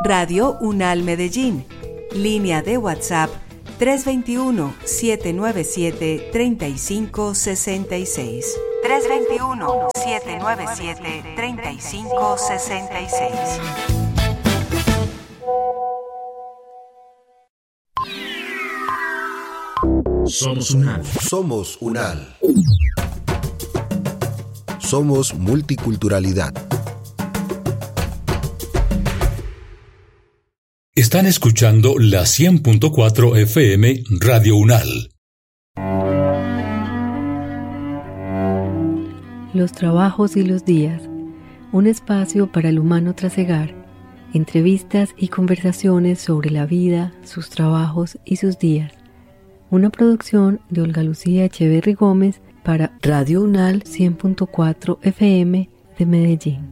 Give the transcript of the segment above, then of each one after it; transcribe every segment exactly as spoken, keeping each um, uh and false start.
Radio UNAL Medellín. Línea de WhatsApp tres dos uno, siete nueve siete, tres cinco seis seis. tres dos uno, siete nueve siete, tres cinco seis seis. Somos UNAL. Somos UNAL. Somos multiculturalidad. Están escuchando la cien punto cuatro F M Radio UNAL. Los trabajos y los días. Un espacio para el humano trasegar. Entrevistas y conversaciones sobre la vida, sus trabajos y sus días. Una producción de Olga Lucía Echeverry Gómez para Radio UNAL cien punto cuatro F M de Medellín.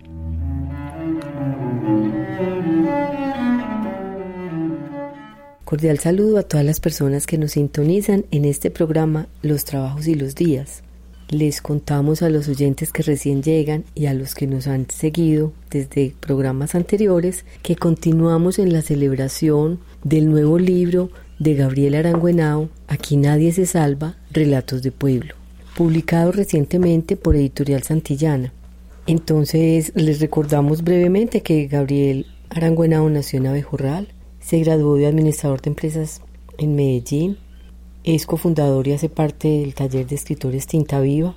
Cordial saludo a todas las personas que nos sintonizan en este programa Los Trabajos y los Días. Les contamos a los oyentes que recién llegan y a los que nos han seguido desde programas anteriores que continuamos en la celebración del nuevo libro de Gabriel Arango Henao, Aquí nadie se salva, Relatos de Pueblo, publicado recientemente por Editorial Santillana. Entonces les recordamos brevemente que Gabriel Arango Henao nació en Abejorral, se graduó de administrador de empresas en Medellín, es cofundador y hace parte del taller de escritores Tinta Viva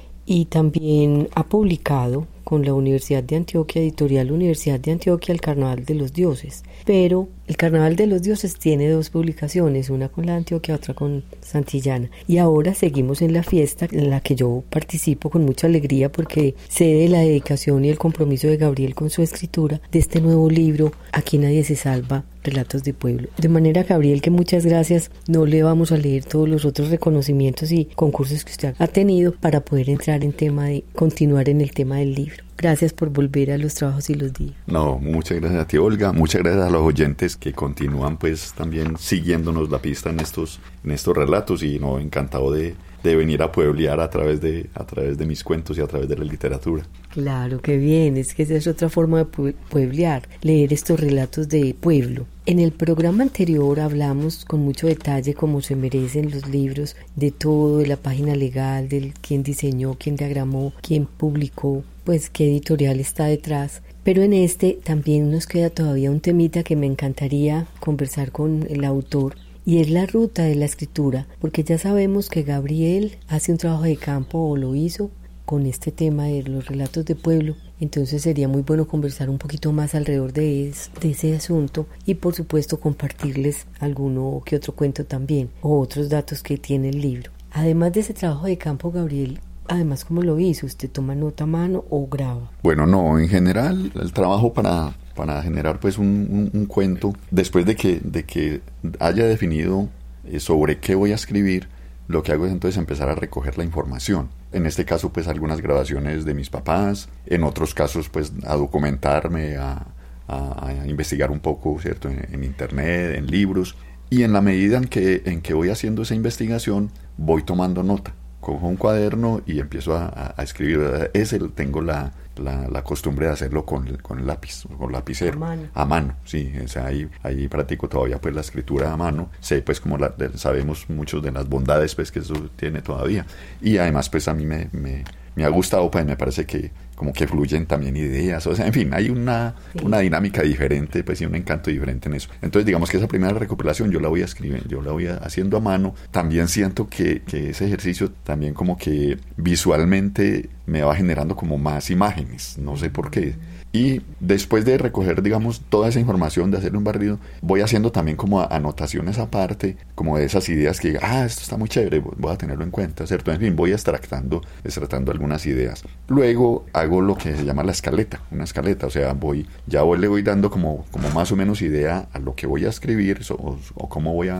y también ha publicado con la Universidad de Antioquia, Editorial Universidad de Antioquia, El Carnaval de los Dioses. Pero el Carnaval de los Dioses tiene dos publicaciones, una con la Antioquia, otra con Santillana. Y ahora seguimos en la fiesta en la que yo participo con mucha alegría porque sé de la dedicación y el compromiso de Gabriel con su escritura de este nuevo libro, Aquí nadie se salva, Relatos de Pueblo. De manera, Gabriel, que muchas gracias. No le vamos a leer todos los otros reconocimientos y concursos que usted ha tenido para poder entrar en tema de continuar en el tema del libro. Gracias por volver a Los Trabajos y los Días. No, muchas gracias a ti, Olga. Muchas gracias a los oyentes que continúan pues también siguiéndonos la pista en estos en estos relatos y no encantado de, de venir a pueblear a través de a través de mis cuentos y a través de la literatura. Claro, qué bien. Es que esa es otra forma de pueblear, leer estos relatos de pueblo. En el programa anterior hablamos con mucho detalle, como se merecen los libros, de todo, de la página legal, de quién diseñó, quién diagramó, quién publicó, pues qué editorial está detrás. Pero en este también nos queda todavía un temita que me encantaría conversar con el autor, y es la ruta de la escritura, porque ya sabemos que Gabriel hace un trabajo de campo, o lo hizo, con este tema de los relatos de pueblo. Entonces sería muy bueno conversar un poquito más alrededor de, es, de ese asunto y por supuesto compartirles alguno que otro cuento también o otros datos que tiene el libro. Además de ese trabajo de campo, Gabriel, además, ¿cómo lo hizo? ¿Usted toma nota a mano o graba? Bueno, no, en general el trabajo para, para generar pues un, un, un cuento, después de que, de que haya definido eh, sobre qué voy a escribir, lo que hago es entonces empezar a recoger la información. En este caso, pues algunas grabaciones de mis papás, en otros casos, pues a documentarme, a, a, a investigar un poco, ¿cierto? En, en internet, en libros, y en la medida en que, en que voy haciendo esa investigación, voy tomando nota. Cojo un cuaderno y empiezo a, a, a escribir. Ese tengo la, la, la costumbre de hacerlo con, con el lápiz, con lapicero. A mano. A mano, sí. O sea, ahí, ahí practico todavía pues la escritura a mano. Sé pues como la, de, sabemos muchos de las bondades pues que eso tiene todavía. Y además pues a mí me, me, me ha gustado, pues me parece que como que fluyen también ideas, o sea, en fin, hay una, sí. una dinámica diferente, pues y un encanto diferente en eso. Entonces, digamos que esa primera recopilación yo la voy a escribir, yo la voy a, haciendo a mano. También siento que, que ese ejercicio también como que visualmente me va generando como más imágenes, no sé por qué. Y después de recoger, digamos, toda esa información, de hacerle un barrido, voy haciendo también como anotaciones aparte, como de esas ideas que, ah, esto está muy chévere, voy a tenerlo en cuenta, ¿cierto? En fin, voy extractando, extractando algunas ideas. Luego hago lo que se llama la escaleta, una escaleta, o sea, voy, ya voy, le voy dando como, como más o menos idea a lo que voy a escribir o, o cómo voy a,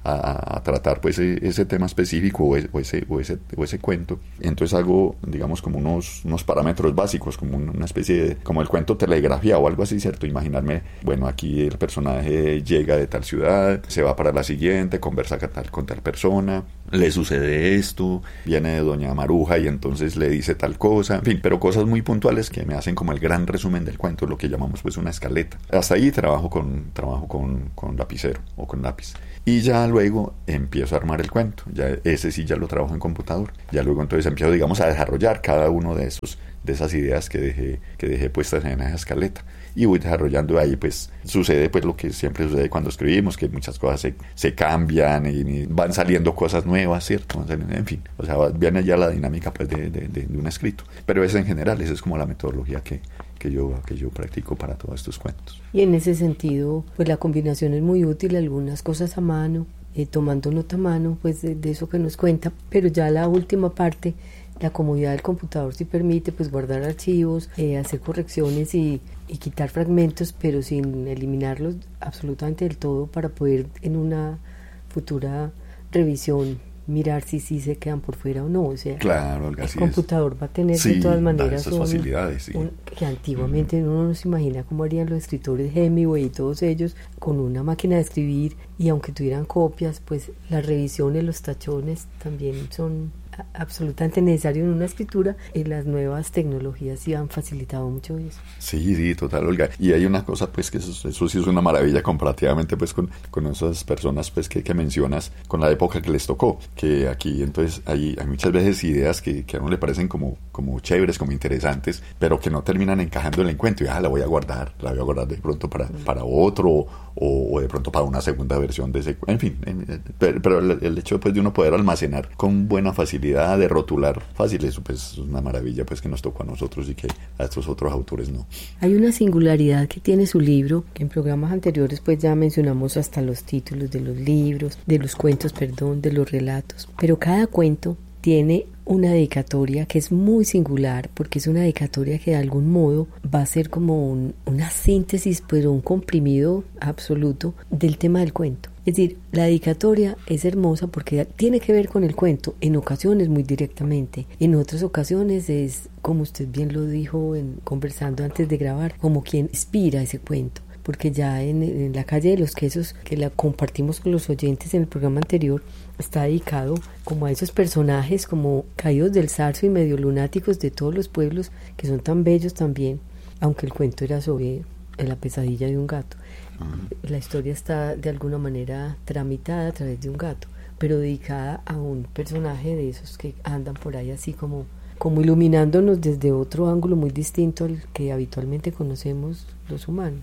a, a tratar pues ese, ese tema específico o ese, o, ese, o, ese, o ese cuento. Entonces hago, digamos, como unos, unos parámetros básicos, como una especie de, como el cuento telegrafía o algo así, ¿cierto? Imaginarme, bueno, aquí el personaje llega de tal ciudad, se va para la siguiente, conversa con tal, con tal persona, le sucede esto, viene de doña Maruja y entonces le dice tal cosa, en fin, pero cosas muy puntuales que me hacen como el gran resumen del cuento, lo que llamamos pues una escaleta. Hasta ahí trabajo con, trabajo con, con lapicero o con lápiz. Y ya luego empiezo a armar el cuento, ya ese sí ya lo trabajo en computador, ya luego entonces empiezo, digamos, a desarrollar cada uno de esos, de esas ideas que dejé, que dejé puestas en esa escaleta, y voy desarrollando ahí, pues sucede pues lo que siempre sucede cuando escribimos, que muchas cosas se, se cambian y, y van saliendo cosas nuevas, ¿cierto? En fin, o sea, viene ya la dinámica pues de, de, de, de un escrito, pero eso en general, esa es como la metodología que, que yo, que yo practico para todos estos cuentos. Y en ese sentido, pues la combinación es muy útil, algunas cosas a mano, eh, tomando nota a mano, pues de, de eso que nos cuenta, pero ya la última parte, la comodidad del computador sí permite pues guardar archivos, eh, hacer correcciones y, y quitar fragmentos, pero sin eliminarlos absolutamente del todo, para poder en una futura revisión mirar si sí se quedan por fuera o no. O sea, claro, Olga, el sí computador es. va a tener Sí, de todas maneras esas un, facilidades, sí. un, que antiguamente mm. uno no se imagina cómo harían los escritores Hemingway y todos ellos con una máquina de escribir, y aunque tuvieran copias, pues las revisiones, los tachones también son absolutamente necesario en una escritura, y las nuevas tecnologías sí han facilitado mucho eso. Sí, sí, total, Olga. Y hay una cosa, pues, que eso, eso sí es una maravilla comparativamente, pues, con, con esas personas, pues, que, que mencionas, con la época que les tocó, que aquí, entonces, hay, hay muchas veces ideas que, que a uno le parecen como, como chéveres, como interesantes, pero que no terminan encajando en el encuentro, y ah, la voy a guardar, la voy a guardar de pronto para, mm. para otro, o, o de pronto para una segunda versión de ese, en fin, en, pero, pero el, el hecho, pues, de uno poder almacenar con buena facilidad, de rotular fácil, eso pues es una maravilla pues que nos tocó a nosotros y que a estos otros autores no. Hay una singularidad que tiene su libro, que en programas anteriores pues ya mencionamos hasta los títulos de los libros, de los cuentos, perdón, de los relatos, pero cada cuento tiene una dedicatoria que es muy singular, porque es una dedicatoria que de algún modo va a ser como un, una síntesis, pero un comprimido absoluto del tema del cuento. Es decir, la dedicatoria es hermosa porque tiene que ver con el cuento, en ocasiones muy directamente, en otras ocasiones es, como usted bien lo dijo en, conversando antes de grabar, como quien inspira ese cuento. Porque ya en, en La calle de los quesos, que la compartimos con los oyentes en el programa anterior, está dedicado como a esos personajes como caídos del zarzo y medio lunáticos de todos los pueblos, que son tan bellos también, aunque el cuento era sobre la pesadilla de un gato. Uh-huh. La historia está de alguna manera tramitada a través de un gato, pero dedicada a un personaje de esos que andan por ahí así como, como iluminándonos desde otro ángulo muy distinto al que habitualmente conocemos los humanos.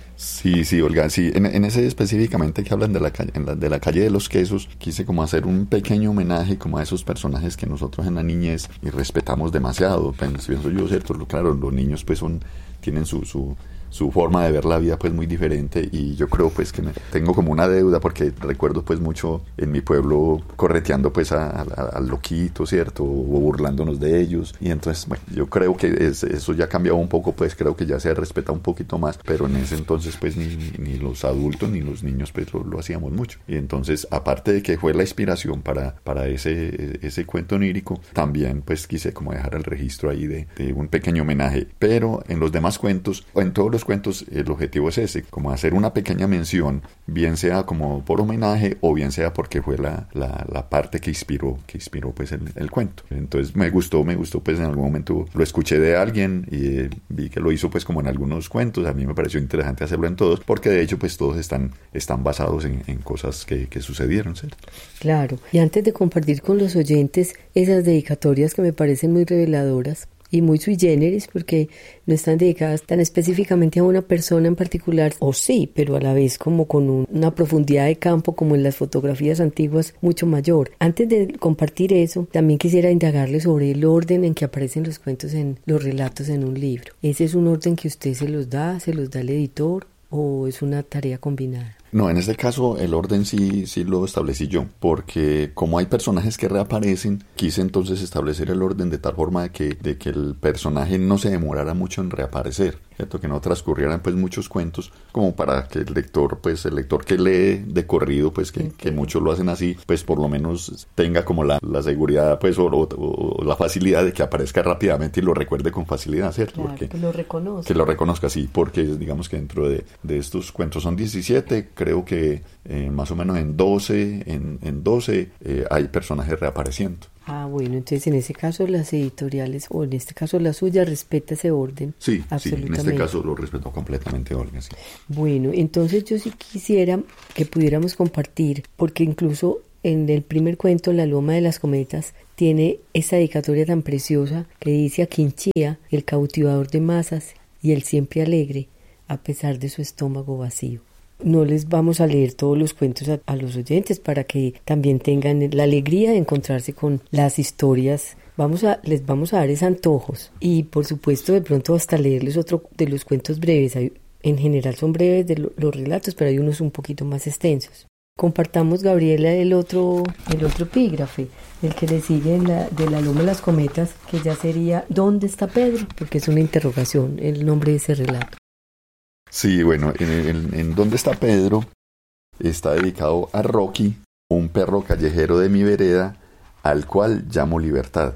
Sí, sí, Olga, sí, en, en ese específicamente que hablan de la, calle, en la, de la calle de los quesos, quise como hacer un pequeño homenaje como a esos personajes que nosotros en la niñez y respetamos demasiado, pienso yo, ¿cierto? Claro, los niños pues son, tienen su... su su forma de ver la vida pues muy diferente, y yo creo pues que me, tengo como una deuda, porque recuerdo pues mucho en mi pueblo correteando pues a, a, a loquito, ¿cierto? O burlándonos de ellos, y entonces bueno, yo creo que es, eso ya ha cambiado un poco, pues creo que ya se respeta un poquito más, pero en ese entonces pues ni, ni, ni los adultos ni los niños pues lo, lo hacíamos mucho, y entonces aparte de que fue la inspiración para, para ese, ese cuento onírico, también pues quise como dejar el registro ahí de, de un pequeño homenaje, pero en los demás cuentos, o en todos los cuentos, el objetivo es ese, como hacer una pequeña mención, bien sea como por homenaje o bien sea porque fue la, la, la parte que inspiró, que inspiró pues el, el cuento. Entonces me gustó, me gustó pues en algún momento lo escuché de alguien y eh, vi que lo hizo pues como en algunos cuentos, a mí me pareció interesante hacerlo en todos, porque de hecho pues todos están, están basados en, en cosas que, que sucedieron, ¿cierto? Claro, y antes de compartir con los oyentes esas dedicatorias que me parecen muy reveladoras, y muy sui generis, porque no están dedicadas tan específicamente a una persona en particular, o sí, pero a la vez como con un, una profundidad de campo, como en las fotografías antiguas, mucho mayor. Antes de compartir eso, también quisiera indagarle sobre el orden en que aparecen los cuentos en los relatos en un libro. ¿Ese es un orden que usted se los da, se los da el editor, o es una tarea combinada? No, en este caso el orden sí, sí lo establecí yo, porque como hay personajes que reaparecen, quise entonces establecer el orden de tal forma de que, de que el personaje no se demorara mucho en reaparecer, ¿cierto? Que no transcurrieran pues muchos cuentos, como para que el lector, pues el lector que lee de corrido, pues que, que muchos lo hacen así, pues por lo menos tenga como la, la seguridad, pues o, o, o la facilidad de que aparezca rápidamente y lo recuerde con facilidad, ¿cierto? Claro, porque, que lo reconozca. Que lo reconozca, sí, porque digamos que dentro de, de estos cuentos son diecisiete, creo que eh, más o menos en doce, en, en doce eh, hay personajes reapareciendo. Ah, bueno, entonces en ese caso las editoriales, o en este caso la suya, respeta ese orden. Sí, sí, en este caso lo respetó completamente Olga, sí. Bueno, entonces yo sí quisiera que pudiéramos compartir, porque incluso en el primer cuento, La Loma de las Cometas, tiene esa dedicatoria tan preciosa que dice: a Quinchía, el cautivador de masas y el siempre alegre, a pesar de su estómago vacío. No les vamos a leer todos los cuentos a, a los oyentes para que también tengan la alegría de encontrarse con las historias. Vamos a, les vamos a dar esos antojos y por supuesto de pronto hasta leerles otro de los cuentos breves. Hay, en general son breves de lo, los relatos, pero hay unos un poquito más extensos. Compartamos, Gabriela, el otro, el otro epígrafe, el que le sigue en la, de La Loma de las Cometas, que ya sería ¿dónde está Pedro? Porque es una interrogación el nombre de ese relato. Sí, bueno, en, en, en ¿Dónde está Pedro? Está dedicado a Rocky, un perro callejero de mi vereda, al cual llamo Libertad.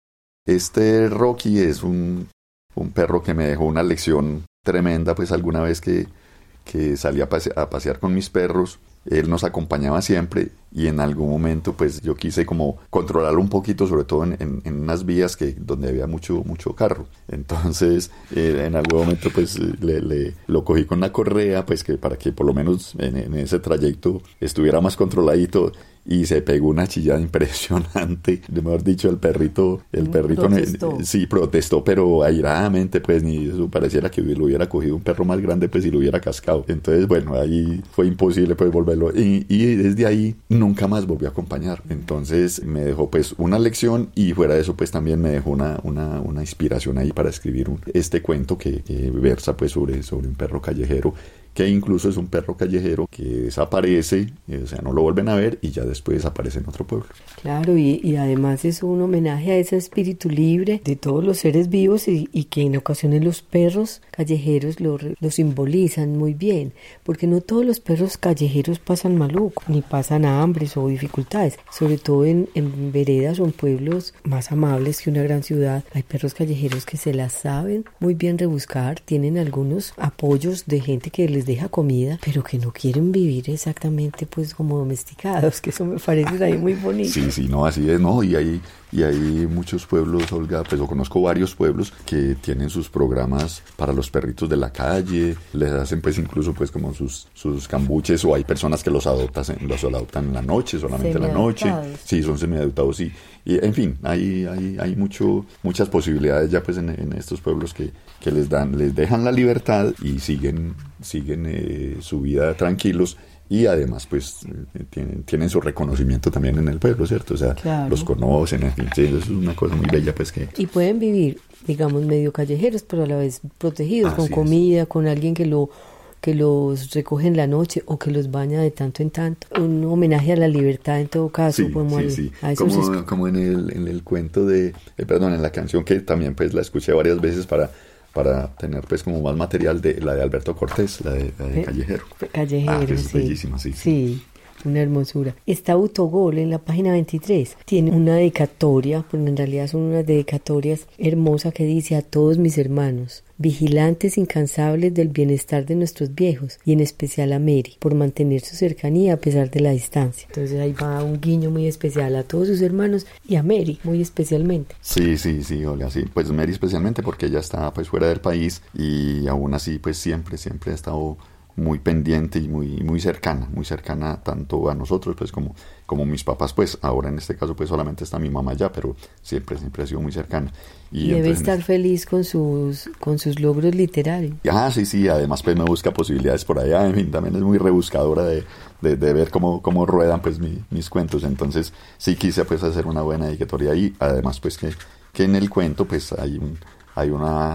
Este Rocky es un, un perro que me dejó una lección tremenda, pues alguna vez que, que salí a, pase, a pasear con mis perros, él nos acompañaba siempre y en algún momento pues yo quise como controlarlo un poquito, sobre todo en, en, en unas vías que donde había mucho mucho carro. Entonces eh, en algún momento pues le, le lo cogí con una correa, pues que para que por lo menos en, en ese trayecto estuviera más controladito, y se pegó una chillada impresionante. Mejor dicho, el perrito, el perrito protestó. Ne, sí protestó, pero airadamente, pues ni eso, pareciera que lo hubiera cogido un perro más grande, pues y lo hubiera cascado. Entonces, bueno, ahí fue imposible pues volverlo, y, y desde ahí nunca más volvió a acompañar. Entonces me dejó pues una lección, y fuera de eso pues también me dejó una, una, una inspiración ahí para escribir un, este cuento que, que versa pues sobre, sobre un perro callejero, que incluso es un perro callejero que desaparece, o sea, no lo vuelven a ver y ya después aparece en otro pueblo. Claro, y, y además es un homenaje a ese espíritu libre de todos los seres vivos, y, y que en ocasiones los perros callejeros lo, lo simbolizan muy bien, porque no todos los perros callejeros pasan maluco, ni pasan hambres o dificultades, sobre todo en, en veredas o en pueblos más amables que una gran ciudad. Hay perros callejeros que se las saben muy bien rebuscar, tienen algunos apoyos de gente que les deja comida, pero que no quieren vivir exactamente pues como domesticados, que eso me parece ahí muy bonito. Sí, sí, no, así es, no, y hay, y hay muchos pueblos, Olga, pues yo conozco varios pueblos que tienen sus programas para los perritos de la calle, les hacen pues incluso pues como sus, sus cambuches, o hay personas que los adoptan, los adoptan en la noche, solamente en la noche, sí, son semiadoptados, y, y en fin, hay, hay, hay mucho, muchas posibilidades ya pues en, en estos pueblos que, que les dan, les dejan la libertad y siguen, siguen eh, su vida tranquilos. Y además, pues, eh, tienen, tienen su reconocimiento también en el pueblo, ¿cierto? O sea, claro, los conocen, en fin, sí, eso es una cosa muy bella, pues que... Y pueden vivir, digamos, medio callejeros, pero a la vez protegidos, así con comida, es. Con alguien que lo que los recoge en la noche o que los baña de tanto en tanto. Un homenaje a la libertad en todo caso. Sí, como, sí, al, sí. A como, es... como en el, en el cuento de... Eh, perdón, en la canción que también, pues, la escuché varias veces para... para tener pues como más material, de la de Alberto Cortés, la de, la de Callejero. Callejero, ah, que es sí. bellísima, sí. Sí, una hermosura. Está Autogol en la página veintitrés. Tiene una dedicatoria, pues en realidad son unas dedicatorias hermosas, que dice: a todos mis hermanos, vigilantes incansables del bienestar de nuestros viejos, y en especial a Mary, por mantener su cercanía a pesar de la distancia. Entonces ahí va un guiño muy especial a todos sus hermanos y a Mary muy especialmente. Sí, sí, sí, Olga, sí. Pues Mary especialmente porque ella está pues fuera del país, y aún así pues siempre, siempre ha estado muy pendiente y muy, muy cercana, muy cercana tanto a nosotros pues como, como mis papás, pues ahora en este caso pues solamente está mi mamá ya, pero siempre, siempre ha sido muy cercana. Y, y debe entonces, estar feliz con sus, con sus logros literarios. Ah, sí, sí, además pues me busca posibilidades por allá, en fin, también es muy rebuscadora de, de, de ver cómo, cómo ruedan pues mi, mis cuentos, entonces sí quise pues hacer una buena dedicatoria ahí, además pues que, que en el cuento pues hay un, hay una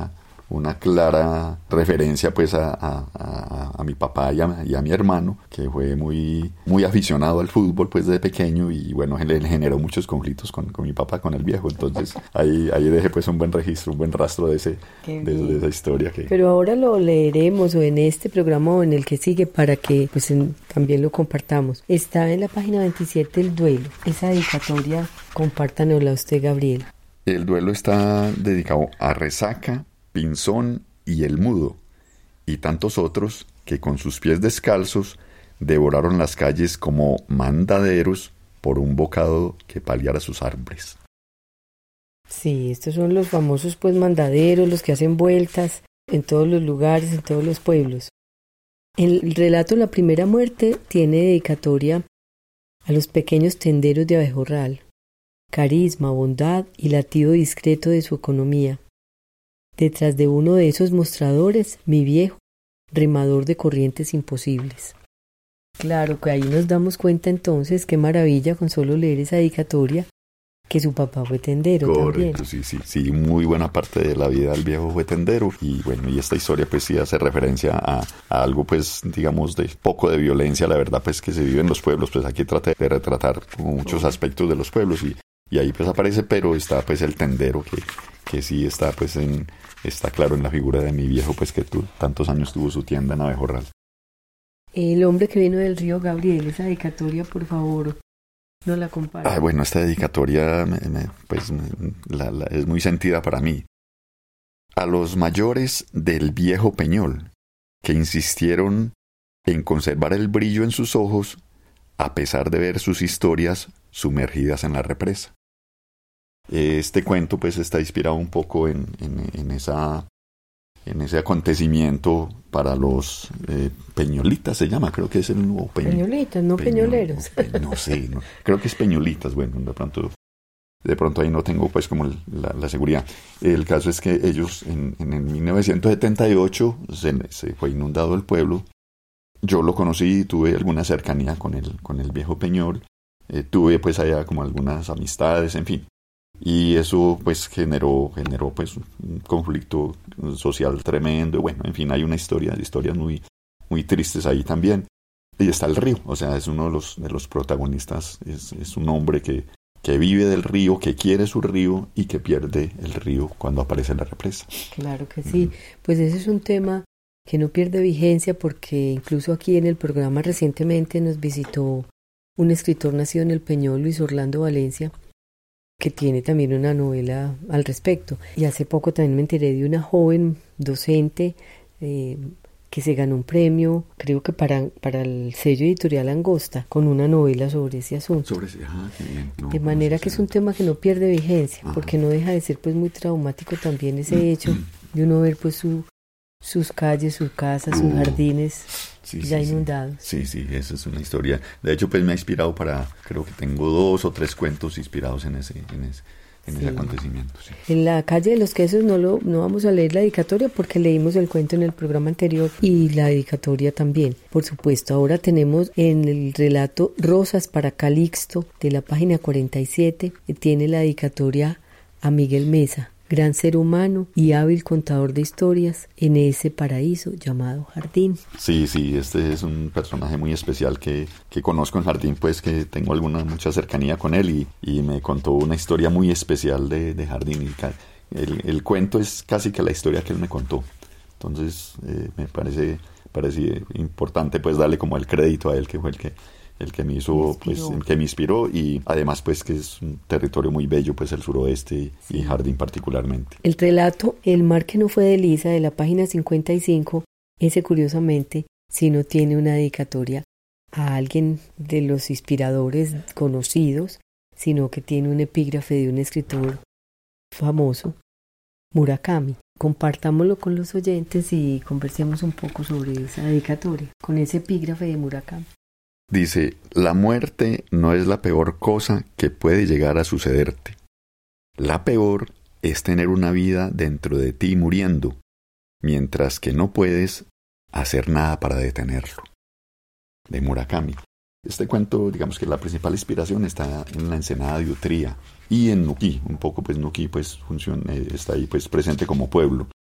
una clara referencia pues a, a, a, a mi papá y a, y a mi hermano, que fue muy, muy aficionado al fútbol pues desde pequeño, y bueno, le generó muchos conflictos con, con mi papá, con el viejo. Entonces ahí, ahí dejé pues un buen registro, un buen rastro de, ese, de, de esa historia. Que... Pero ahora lo leeremos o en este programa o en el que sigue para que pues en, también lo compartamos. Está en la página veintisiete el duelo. Esa dedicatoria, compártanosla usted, Gabriel. El duelo está dedicado a Resaca, Pinzón y El Mudo, y tantos otros que con sus pies descalzos devoraron las calles como mandaderos por un bocado que paliara sus hambres. Sí, estos son los famosos pues mandaderos, los que hacen vueltas en todos los lugares, en todos los pueblos. El relato La Primera Muerte tiene dedicatoria a los pequeños tenderos de Abejorral, carisma, bondad y latido discreto de su economía. Detrás de uno de esos mostradores, mi viejo, rimador de corrientes imposibles. Claro que ahí nos damos cuenta entonces, qué maravilla con solo leer esa dedicatoria, que su papá fue tendero. Correcto, también. sí, sí, sí, muy buena parte de la vida del viejo fue tendero, y bueno, y esta historia pues sí hace referencia a, a algo pues digamos de poco de violencia, la verdad pues que se vive en los pueblos, pues aquí traté de retratar como muchos aspectos de los pueblos, y, y ahí pues aparece, pero está pues el tendero que, que sí está pues en, está claro en la figura de mi viejo pues que tu, tantos años tuvo su tienda en Abejorral. El hombre que vino del río, Gabriel, esa dedicatoria, por favor, no la compara. Ah, bueno, esta dedicatoria me, me, pues, me, la, la, es muy sentida para mí. A los mayores del viejo Peñol, que insistieron en conservar el brillo en sus ojos, a pesar de ver sus historias sumergidas en la represa. Este cuento pues está inspirado un poco en, en, en esa... en ese acontecimiento para los eh, peñolitas, se llama, creo que es el nuevo peño, peñolitas, no peño, peñoleros. No, no sé, no, creo que es peñolitas, bueno, de pronto, de pronto ahí no tengo pues como la, la seguridad. El caso es que ellos en, en el mil novecientos setenta y ocho se, se fue inundado el pueblo. Yo lo conocí y tuve alguna cercanía con el, con el viejo Peñol, eh, tuve pues allá como algunas amistades, en fin. Y eso pues generó, generó pues un conflicto social tremendo. Bueno, en fin, hay una historia, historias muy, muy tristes ahí también. Y está el río, o sea, es uno de los, de los protagonistas, es, es un hombre que, que vive del río, que quiere su río y que pierde el río cuando aparece la represa. Claro que sí, pues ese es un tema que no pierde vigencia, porque incluso aquí en el programa recientemente nos visitó un escritor nacido en el Peñol, Luis Orlando Valencia, que tiene también una novela al respecto. Y hace poco también me enteré de una joven docente eh, que se ganó un premio, creo que para, para el sello editorial Angosta, con una novela sobre ese asunto. Sobre ese, ah, qué bien. No, de manera no sé, que es un tema que no pierde vigencia, ajá, porque no deja de ser pues muy traumático también ese hecho de uno ver pues su, sus calles, sus casas, sus uh, jardines sí, ya sí, inundados. Sí, sí, esa es una historia. De hecho, pues me ha inspirado para, creo que tengo dos o tres cuentos inspirados en ese, en ese, en sí, ese acontecimiento. Sí. En la calle de los quesos no lo, no vamos a leer la dedicatoria porque leímos el cuento en el programa anterior y la dedicatoria también, por supuesto. Ahora tenemos en el relato Rosas para Calixto de la página cuarenta y siete, que tiene la dedicatoria a Miguel Mesa, gran ser humano y hábil contador de historias en ese paraíso llamado Jardín. Sí, sí, este es un personaje muy especial que, que conozco en Jardín, pues que tengo alguna mucha cercanía con él y, y me contó una historia muy especial de, de Jardín. Y el, el cuento es casi que la historia que él me contó. Entonces eh, me parece, parece importante pues darle como el crédito a él, que fue el que el que me hizo, pues, el que me inspiró, y además pues que es un territorio muy bello, pues el suroeste, sí, y Jardín particularmente. El relato El mar que no fue de Lisa, de la página cincuenta y cinco, ese curiosamente si no tiene una dedicatoria a alguien de los inspiradores conocidos, sino que tiene un epígrafe de un escritor famoso, Murakami. Compartámoslo con los oyentes y conversemos un poco sobre esa dedicatoria, con ese epígrafe de Murakami. Dice: la muerte no es la peor cosa que puede llegar a sucederte. La peor es tener una vida dentro de ti muriendo, mientras que no puedes hacer nada para detenerlo. De Murakami. Este cuento, digamos que la principal inspiración está en la Ensenada de Utría y en Nuquí, un poco pues Nuquí pues funciona, está ahí pues presente como pueblo.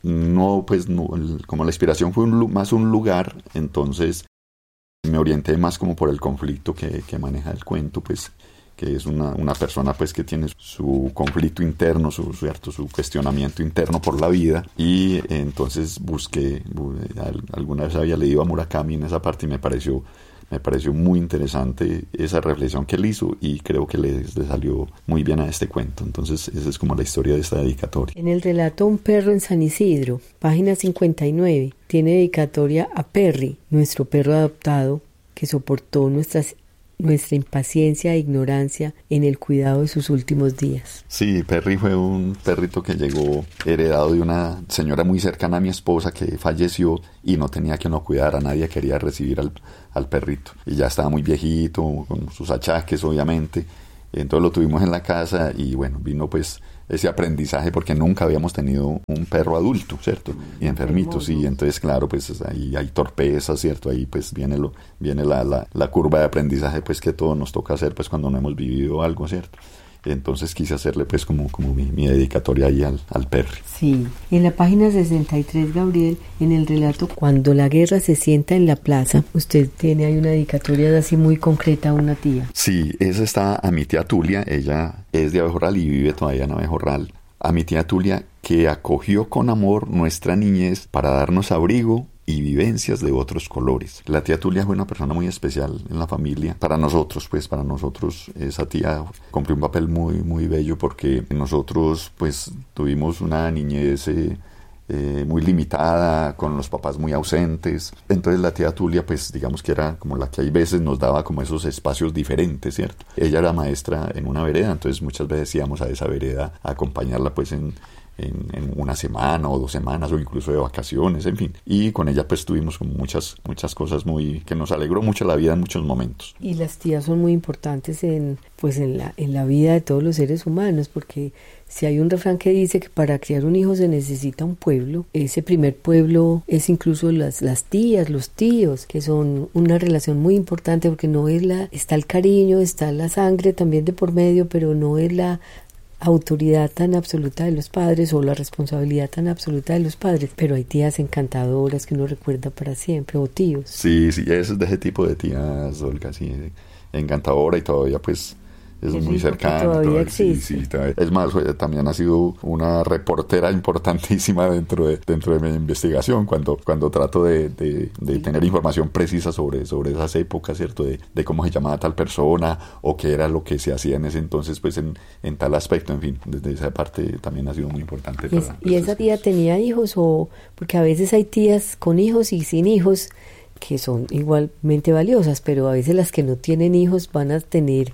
no, pues, no, el, como la inspiración fue un, más un lugar, entonces me orienté más como por el conflicto que, que maneja el cuento, pues, que es una, una persona pues que tiene su conflicto interno, su, cierto, su cuestionamiento interno por la vida, y entonces busqué, alguna vez había leído a Murakami en esa parte y me pareció me pareció muy interesante esa reflexión que él hizo y creo que le, le salió muy bien a este cuento. Entonces esa es como la historia de esta dedicatoria. En el relato Un perro en San Isidro, página cincuenta y nueve, tiene dedicatoria a Perry, nuestro perro adoptado que soportó nuestras nuestra impaciencia e ignorancia en el cuidado de sus últimos días. Sí, Perry fue un perrito que llegó heredado de una señora muy cercana a mi esposa que falleció y no tenía que uno cuidar, a nadie quería recibir al, al perrito. Y ya estaba muy viejito, con sus achaques obviamente, entonces lo tuvimos en la casa y bueno, vino pues ese aprendizaje porque nunca habíamos tenido un perro adulto, ¿cierto? Y enfermito, sí, entonces claro, pues ahí hay torpeza, ¿cierto? Ahí pues viene lo viene la, la, la curva de aprendizaje pues que todo nos toca hacer pues cuando no hemos vivido algo, ¿cierto? Entonces quise hacerle pues como, como mi, mi dedicatoria ahí al, al Perry. Sí, en la página sesenta y tres, Gabriel, en el relato Cuando la guerra se sienta en la plaza, usted tiene ahí una dedicatoria así muy concreta a una tía. Sí, esa está a mi tía Tulia, ella es de Abejorral y vive todavía en Abejorral. A mi tía Tulia, que acogió con amor nuestra niñez para darnos abrigo y vivencias de otros colores. La tía Tulia fue una persona muy especial en la familia. Para nosotros, pues, para nosotros, esa tía cumplió un papel muy, muy bello porque nosotros, pues, tuvimos una niñez eh, eh, muy limitada, con los papás muy ausentes. Entonces la tía Tulia, pues, digamos que era como la que hay veces nos daba como esos espacios diferentes, ¿cierto? Ella era maestra en una vereda, entonces muchas veces íbamos a esa vereda a acompañarla, pues, en En, en una semana o dos semanas o incluso de vacaciones, en fin, y con ella pues tuvimos como muchas muchas cosas muy que nos alegró mucho la vida en muchos momentos. Y las tías son muy importantes en pues en la en la vida de todos los seres humanos, porque si hay un refrán que dice que para criar un hijo se necesita un pueblo, ese primer pueblo es incluso las las tías, los tíos, que son una relación muy importante porque no es la está el cariño, está la sangre también de por medio, pero no es la autoridad tan absoluta de los padres o la responsabilidad tan absoluta de los padres, pero hay tías encantadoras que uno recuerda para siempre, o tíos. Sí, sí, ese es de ese tipo de tías, Olga, sí, encantadora y todavía pues es muy cercana. Todavía todavía, existe. Sí, sí, todavía. Es más, también ha sido una reportera importantísima dentro de dentro de mi investigación, cuando cuando trato de, de, de tener información precisa sobre, sobre esas épocas, ¿cierto? De, de cómo se llamaba tal persona o qué era lo que se hacía en ese entonces, pues en, en tal aspecto, en fin, desde esa parte también ha sido muy importante. ¿Y, es, para, ¿y esa tía tenía hijos? O porque a veces hay tías con hijos y sin hijos que son igualmente valiosas, pero a veces las que no tienen hijos van a tener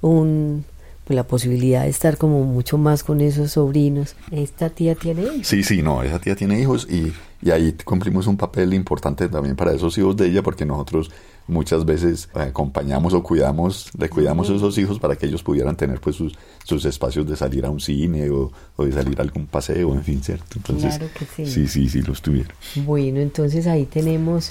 un pues la posibilidad de estar como mucho más con esos sobrinos. ¿Esta tía tiene hijos? Sí, sí, no, esa tía tiene hijos y, y ahí cumplimos un papel importante también para esos hijos de ella, porque nosotros muchas veces acompañamos o cuidamos, le cuidamos a esos hijos para que ellos pudieran tener pues sus, sus espacios de salir a un cine o, o de salir a algún paseo, en fin, ¿cierto? Entonces, claro que sí. Sí, sí, sí, los tuvieron. Bueno, entonces ahí tenemos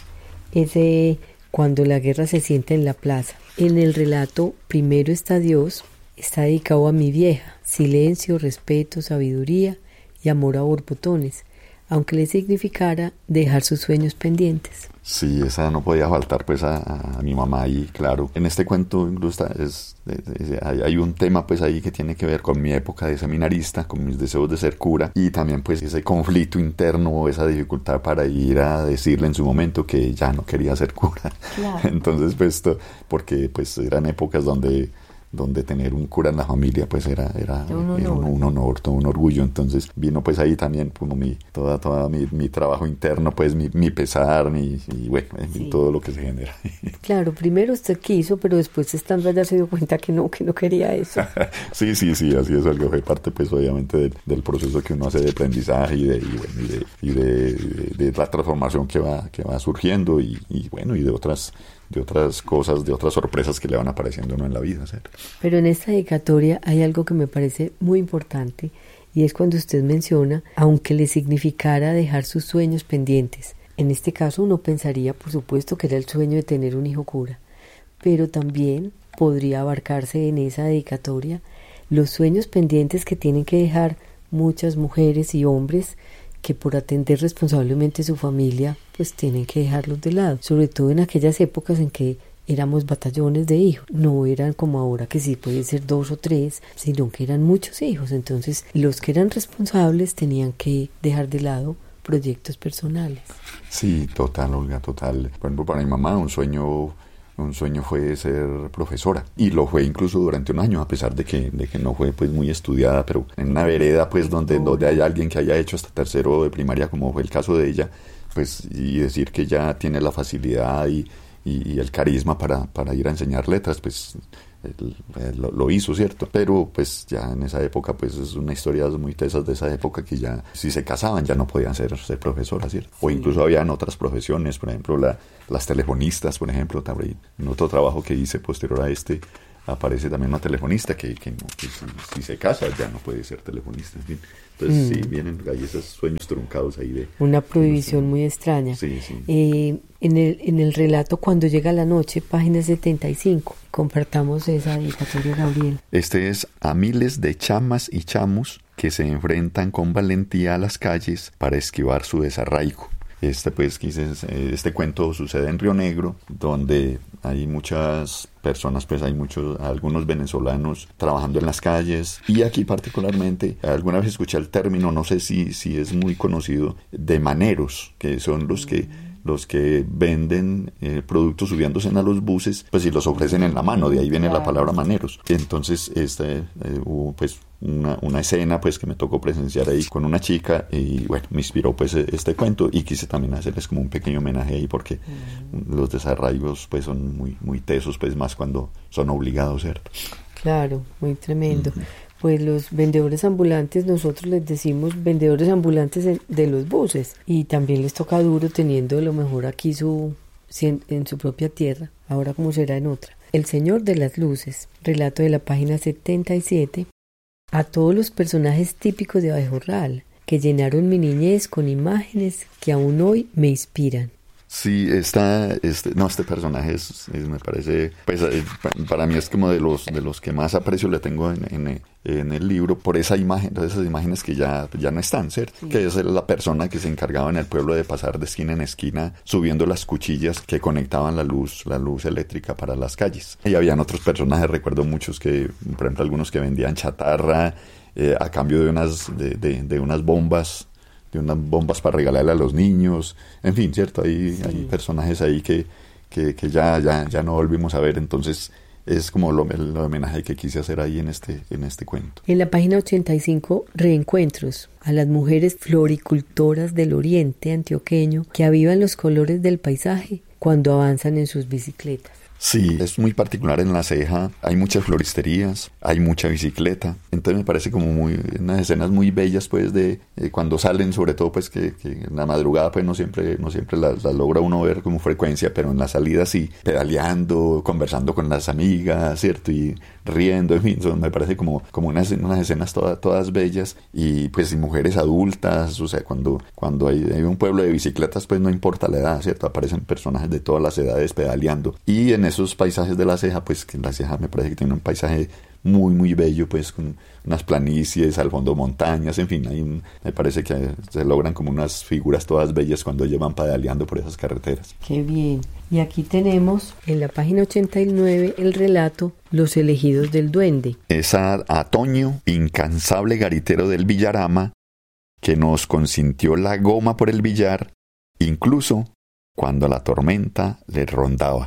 ese Cuando la guerra se sienta en la plaza. En el relato Primero está Dios, está dedicado a mi vieja, silencio, respeto, sabiduría y amor a borbotones, aunque le significara dejar sus sueños pendientes. Sí, esa no podía faltar pues a, a mi mamá ahí, claro. En este cuento incluso es, es, es, hay, hay un tema pues ahí que tiene que ver con mi época de seminarista, con mis deseos de ser cura y también pues ese conflicto interno, esa dificultad para ir a decirle en su momento que ya no quería ser cura. Claro. Entonces pues esto, porque pues eran épocas donde donde tener un cura en la familia pues era era, un honor. era un, un honor, todo un orgullo. Entonces vino pues ahí también como mi toda toda mi, mi trabajo interno, pues mi, mi pesar, mi, y bueno, sí. todo lo que se genera. Claro, primero usted quiso, pero después estando allá se dio cuenta que no, que no quería eso. sí, sí, sí, así es, algo fue parte pues obviamente del, del proceso que uno hace de aprendizaje y de y, bueno, y, de, y de, de, de la transformación que va que va surgiendo y, y bueno, y de otras de otras cosas, de otras sorpresas que le van apareciendo uno en la vida, ¿cierto? Pero en esta dedicatoria hay algo que me parece muy importante y es cuando usted menciona, aunque le significara dejar sus sueños pendientes. En este caso uno pensaría, por supuesto, que era el sueño de tener un hijo cura, pero también podría abarcarse en esa dedicatoria los sueños pendientes que tienen que dejar muchas mujeres y hombres que por atender responsablemente su familia, pues tienen que dejarlos de lado, sobre todo en aquellas épocas en que éramos batallones de hijos, no eran como ahora que sí puede ser dos o tres, sino que eran muchos hijos. Entonces los que eran responsables tenían que dejar de lado proyectos personales. Sí, total, Olga, total. Por ejemplo, para mi mamá un sueño un sueño fue ser profesora, y lo fue incluso durante un año, a pesar de que, de que no fue pues muy estudiada, pero en una vereda pues donde, donde hay alguien que haya hecho hasta tercero de primaria, como fue el caso de ella, pues, y decir que ya tiene la facilidad y Y, y el carisma para, para ir a enseñar letras, pues él, él lo, lo hizo, ¿cierto? Pero pues ya en esa época, pues es una historia muy tesas de esa época, que ya si se casaban ya no podían ser, ser profesoras, ¿cierto? O incluso habían otras profesiones, por ejemplo la, las telefonistas, por ejemplo, también, en otro trabajo que hice posterior a este, aparece también una telefonista que, que, no, que si, si se casa ya no puede ser telefonista, en fin. Entonces mm. sí, vienen ahí esos sueños truncados ahí de... Una prohibición muy extraña. Sí, sí. Eh, en, el, en el relato Cuando llega la noche, página setenta y cinco, compartamos esa dedicatoria, Gabriel. Este es: a miles de chamas y chamos que se enfrentan con valentía a las calles para esquivar su desarraigo. Este, pues, este cuento sucede en Río Negro, donde hay muchas personas, pues hay muchos, algunos venezolanos trabajando en las calles, y aquí particularmente, alguna vez escuché el término, no sé si, si es muy conocido, de maneros, que son los que los que venden eh, productos subiéndose a los buses, pues y los ofrecen en la mano, de ahí viene la palabra maneros. Entonces este, eh, hubo pues una, una escena pues que me tocó presenciar ahí con una chica, y bueno, me inspiró pues este cuento, y quise también hacerles como un pequeño homenaje ahí, porque mm. los desarraigos pues son muy, muy tesos, pues más cuando son obligados, ¿cierto? Claro, muy tremendo. Uh-huh. Pues los vendedores ambulantes, nosotros les decimos vendedores ambulantes de los buses, y también les toca duro teniendo a lo mejor aquí su en su propia tierra, ahora como será en otra. El Señor de las Luces, relato de la página setenta y siete, a todos los personajes típicos de Abejorral, que llenaron mi niñez con imágenes que aún hoy me inspiran. Sí, esta, este, no, este personaje es, es, me parece, pues para mí es como de los de los que más aprecio le tengo en, en, en el libro, por esa imagen, esas imágenes que ya, ya no están, ¿cierto? Sí. Que es la persona que se encargaba en el pueblo de pasar de esquina en esquina subiendo las cuchillas que conectaban la luz, la luz eléctrica para las calles. Y habían otros personajes, recuerdo muchos que, por ejemplo, algunos que vendían chatarra eh, a cambio de unas, de, de, de unas bombas, de unas bombas para regalarle a los niños, en fin, ¿cierto? Hay, sí. hay personajes ahí que, que, que ya, ya, ya no volvimos a ver, entonces es como lo, el homenaje que quise hacer ahí en este, en este cuento. En la página ochenta y cinco, reencuentros a las mujeres floricultoras del oriente antioqueño que avivan los colores del paisaje cuando avanzan en sus bicicletas. Sí, es muy particular en La Ceja, hay muchas floristerías, hay mucha bicicleta, entonces me parece como muy, unas escenas muy bellas pues de eh, cuando salen, sobre todo pues que, que en la madrugada pues no siempre, no siempre las, las logra uno ver con frecuencia, pero en la salida sí, pedaleando, conversando con las amigas, ¿cierto? Y riendo, en fin, son, me parece como, como unas, unas escenas todas, todas bellas, y pues y mujeres adultas, o sea, cuando, cuando hay, hay un pueblo de bicicletas pues no importa la edad, ¿cierto? Aparecen personajes de todas las edades pedaleando, y en esos paisajes de La Ceja, pues que La Ceja me parece que tiene un paisaje muy muy bello, pues con unas planicies, al fondo montañas, en fin, ahí me parece que se logran como unas figuras todas bellas cuando llevan pedaleando por esas carreteras. Qué bien. Y aquí tenemos en la página ochenta y nueve el relato Los elegidos del duende. Es a, a Toño, incansable garitero del Villarama, que nos consintió la goma por el billar, incluso cuando la tormenta le rondaba.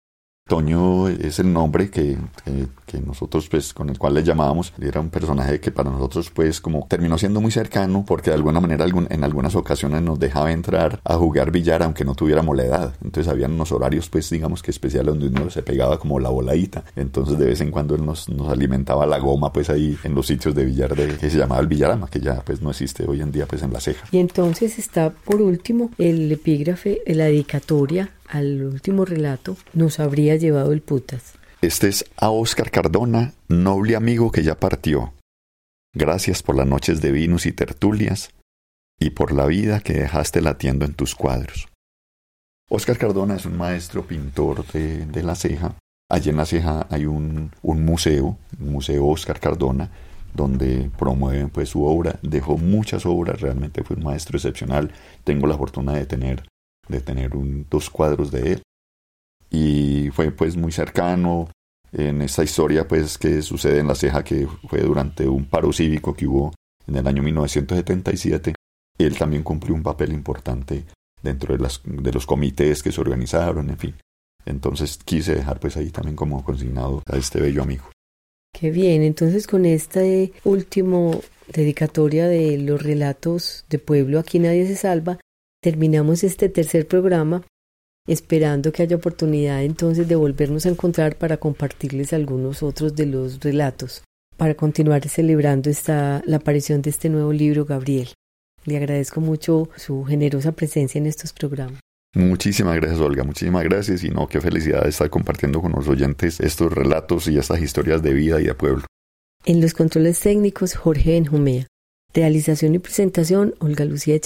Toño es el nombre que, que, que nosotros pues con el cual le llamábamos. Era un personaje que para nosotros pues como terminó siendo muy cercano, porque de alguna manera algún, en algunas ocasiones nos dejaba entrar a jugar billar aunque no tuviéramos la edad. Entonces habían unos horarios pues digamos que especiales donde uno se pegaba como la voladita. Entonces de vez en cuando él nos, nos alimentaba la goma pues ahí en los sitios de billar de, que se llamaba el Villarama, que ya pues no existe hoy en día pues en La Ceja. Y entonces está por último el epígrafe, la dedicatoria al último relato, Nos habría llevado el putas. Este es a Óscar Cardona, noble amigo que ya partió. Gracias por las noches de vinos y tertulias y por la vida que dejaste latiendo en tus cuadros. Óscar Cardona es un maestro pintor de, de La Ceja. Allí en La Ceja hay un, un museo, el Museo Óscar Cardona, donde promueven pues su obra. Dejó muchas obras, realmente fue un maestro excepcional. Tengo la fortuna de tener, de tener un, dos cuadros de él. Y fue pues muy cercano en esta historia pues que sucede en La Ceja, que fue durante un paro cívico que hubo en el año mil novecientos setenta y siete. Él también cumplió un papel importante dentro de, las, de los comités que se organizaron, en fin. Entonces quise dejar pues ahí también como consignado a este bello amigo. Qué bien, entonces con este último dedicatoria de los relatos de pueblo, Aquí nadie se salva, terminamos este tercer programa, esperando que haya oportunidad entonces de volvernos a encontrar para compartirles algunos otros de los relatos, para continuar celebrando esta, la aparición de este nuevo libro, Gabriel. Le agradezco mucho su generosa presencia en estos programas. Muchísimas gracias, Olga, muchísimas gracias, y no, qué felicidad estar compartiendo con los oyentes estos relatos y estas historias de vida y de pueblo. En los controles técnicos, Jorge Benjumea. Realización y presentación, Olga Lucía